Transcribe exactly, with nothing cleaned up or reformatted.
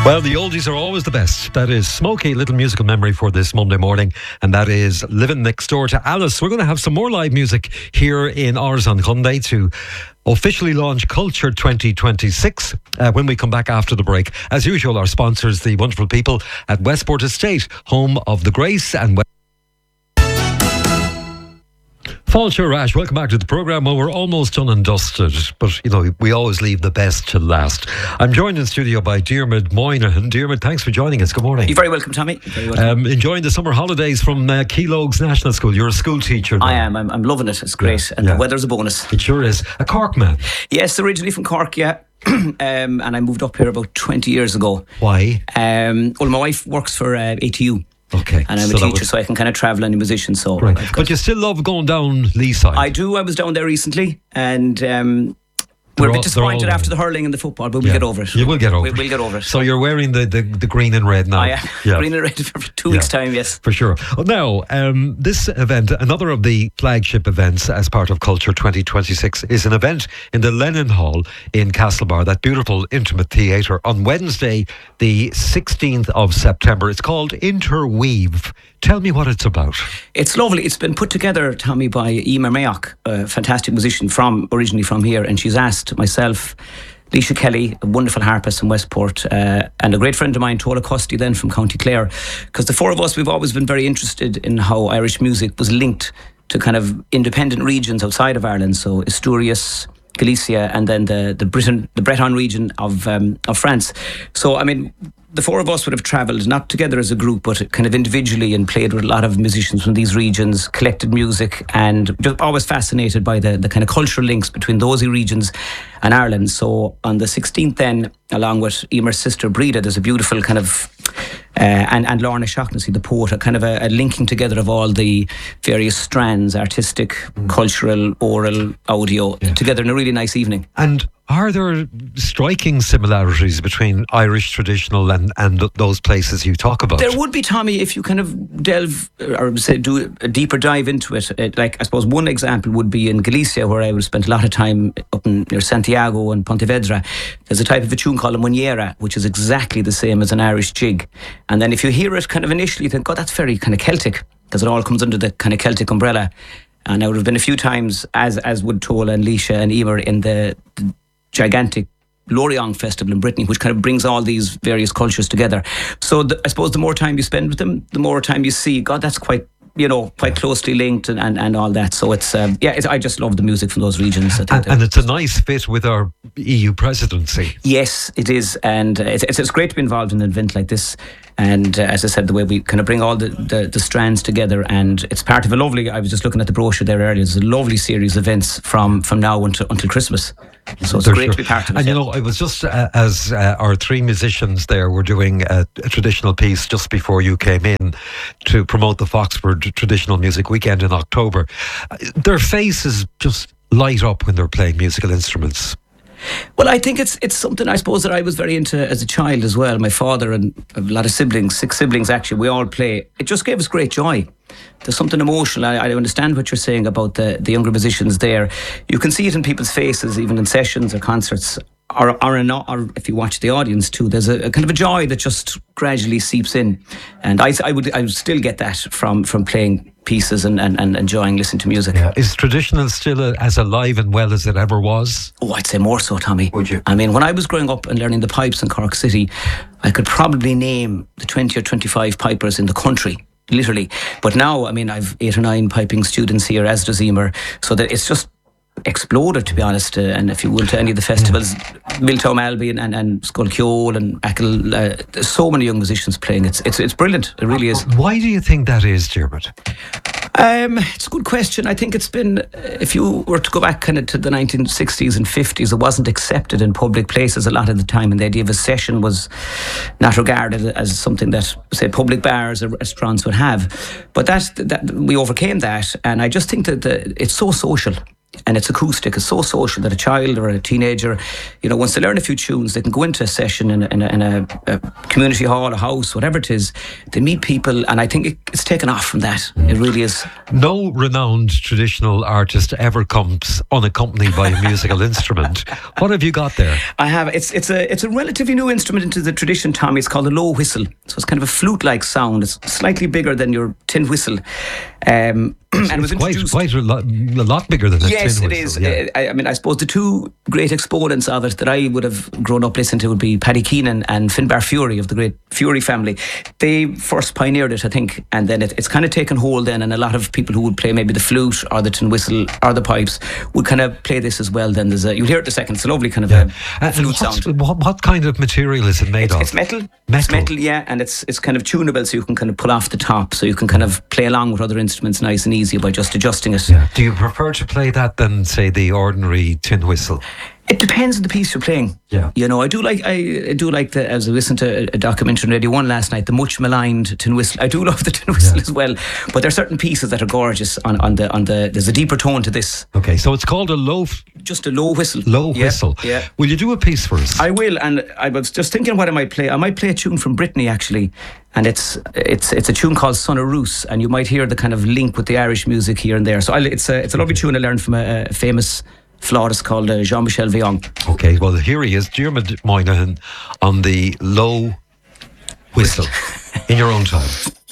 Well, the oldies are always the best. That is Smokey, little musical memory for this Monday morning, and that is Living Next Door to Alice. We're going to have some more live music here in Ars on Hyundai to officially launch Culture twenty twenty-six uh, when we come back after the break. As usual, our sponsors, the wonderful people at Westport Estate, home of the Grace and West. Fáilte Rash, welcome back to the programme. Well, we're almost done and dusted, but, you know, we always leave the best to last. I'm joined in studio by Diarmuid Moynihan. Diarmuid, thanks for joining us. Good morning. You're very welcome, Tommy. Very welcome. Um, enjoying the summer holidays from uh, Keelogues National School. You're a school teacher now. I am. I'm, I'm loving it. It's great. Yeah, and yeah. the weather's a bonus. It sure is. A Cork man. Yes, originally from Cork, yeah. um, and I moved up here about twenty years ago. Why? Um, well, my wife works for uh, A T U. Okay. And I'm so a teacher, was... so I can kind of travel and a musician. So, right. But you still love going down Leeside? I do. I was down there recently, and um, we're a bit disappointed after the hurling and the football, but we'll yeah. get over it. You will get over we'll, it. We'll get over it. So you're wearing the, the, the green and red now? I am. Yeah. Green and red for two yeah. weeks' time, yes. For sure. Now, um, this event, another of the flagship events as part of Culture twenty twenty-six, is an event in the Lennon Hall in Castlebar, that beautiful intimate theatre, on Wednesday, the sixteenth of September. It's called Interweave. Tell me what it's about. It's lovely. It's been put together, Tommy, by Emer Mayock, a fantastic musician from originally from here, and she's asked myself, Leisha Kelly, a wonderful harpist from Westport, uh, and a great friend of mine, Tola Custy, then from County Clare, because the four of us, we've always been very interested in how Irish music was linked to kind of independent regions outside of Ireland, so Asturias, Galicia, and then the the Britain, the Breton region of um, of France. So, I mean, the four of us would have travelled, not together as a group, but kind of individually, and played with a lot of musicians from these regions, collected music, and just always fascinated by the, the kind of cultural links between those regions and Ireland. So on the sixteenth then, along with Emer's sister Breda, there's a beautiful kind of, uh, and, and Lorna Shaughnessy, the poet, a kind of a, a linking together of all the various strands, artistic, mm. cultural, oral, audio, yeah. together in a really nice evening. And are there striking similarities between Irish traditional and, and those places you talk about? There would be, Tommy, if you kind of delve or say do a deeper dive into it. it like I suppose one example would be in Galicia, where I would have spent a lot of time up in, near Santiago and Pontevedra. There's a type of a tune called a muñeira, which is exactly the same as an Irish jig. And then if you hear it kind of initially, you think, God, that's very kind of Celtic, because it all comes under the kind of Celtic umbrella. And I would have been a few times, as as would Tola and Leisha and Emer, in the, the gigantic Lorient Festival in Brittany, which kind of brings all these various cultures together. So the, I suppose the more time you spend with them, the more time you see, God, that's quite, you know, quite closely linked and, and, and all that. So it's, um, yeah, it's, I just love the music from those regions. I think and, and it's a nice fit with our E U presidency. Yes, it is. And it's, it's, it's great to be involved in an event like this. And uh, as I said, the way we kind of bring all the, the, the strands together, and it's part of a lovely, I was just looking at the brochure there earlier, there's a lovely series of events from, from now until, until Christmas. So it's For great sure. to be part of it. And you know, it was just uh, as uh, our three musicians there were doing a, a traditional piece just before you came in to promote the Foxford Traditional Music Weekend in October. Uh, their faces just light up when they're playing musical instruments. Well, I think it's it's something I suppose that I was very into as a child as well. My father and a lot of siblings, six siblings actually, we all play. It just gave us great joy. There's something emotional. I, I understand what you're saying about the, the younger musicians there. You can see it in people's faces, even in sessions or concerts, or, or, in, or if you watch the audience too. There's a, a kind of a joy that just gradually seeps in. And I, I would I would still get that from, from playing pieces and, and, and enjoying listening to music. Yeah. Is traditional still a, as alive and well as it ever was? Oh, I'd say more so, Tommy. Would you? I mean, when I was growing up and learning the pipes in Cork City, I could probably name the twenty or twenty-five pipers in the country, literally. But now, I mean, I've eight or nine piping students here, as does Emer, so that it's just exploded, to be honest. Uh, and if you went to any of the festivals, Milltown Albion and, and Schullkill and Achill, uh, there's so many young musicians playing. It's it's it's brilliant. It really is. Why do you think that is, Diarmuid? Um, it's a good question. I think it's been, if you were to go back kind of to the nineteen sixties and fifties, it wasn't accepted in public places a lot of the time, and the idea of a session was not regarded as something that, say, public bars or restaurants would have. But that, that we overcame that, and I just think that the, it's so social. and it's acoustic. It's so social that a child or a teenager, you know, once they learn a few tunes, they can go into a session in a, in a, in a, a community hall, a house, whatever it is. They meet people, and I think it, it's taken off from that. Mm. It really is. No renowned traditional artist ever comes unaccompanied by a musical instrument. What have you got there? I have. It's it's a it's a relatively new instrument into the tradition, Tommy. It's called a low whistle. So it's kind of a flute-like sound. It's slightly bigger than your tin whistle. Um, and it was quite, quite a, lot, a lot bigger than a yes, tin it whistle. is. Yeah. I, I mean, I suppose the two great exponents of it that I would have grown up listening to would be Paddy Keenan and Finbar Fury of the great Fury family. They first pioneered it, I think, and then it, it's kind of taken hold then, and a lot of people who would play maybe the flute or the tin whistle or the pipes would kind of play this as well. Then there's a, you'll hear it in a second. It's a lovely kind of yeah. a flute sound. What, what kind of material is it made it's, of? It's metal. Metal. It's metal, yeah, and it's it's kind of tunable, so you can kind of pull off the top, so you can kind of play along with other instruments nice and easy by just adjusting it. Yeah. Do you prefer to play that than, say, the ordinary tin whistle? It depends on the piece you're playing. Yeah. You know, I do like I, I do like the, as I listened to a, a documentary on Radio One last night, the much maligned tin whistle. I do love the tin whistle yeah. as well. But there are certain pieces that are gorgeous on, on the on the there's a deeper tone to this. Okay, so it's called a low f- just a low whistle. Low yeah, whistle. Yeah. Will you do a piece for us? I will, and I was just thinking what I might play. I might play a tune from Brittany actually. And it's it's it's a tune called Son of Roos, and you might hear the kind of link with the Irish music here and there. So I'll, it's a it's a lovely tune I learned from a, a famous flautist called uh, Jean-Michel Vion. Okay, well here he is, Diarmuid Moynihan on the low whistle in your own time.